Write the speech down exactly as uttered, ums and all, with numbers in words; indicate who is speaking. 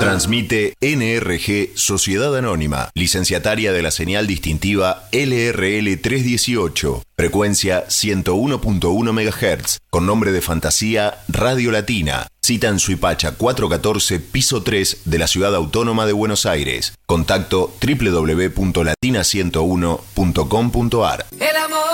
Speaker 1: Transmite N R G Sociedad Anónima, licenciataria de la señal distintiva L R L trescientos dieciocho, frecuencia ciento uno punto uno megahertz, con nombre de fantasía Radio Latina. Cita en Suipacha cuatrocientos catorce, piso tres de la Ciudad Autónoma de Buenos Aires. Contacto doble u doble u doble u punto latina ciento uno punto com punto ar.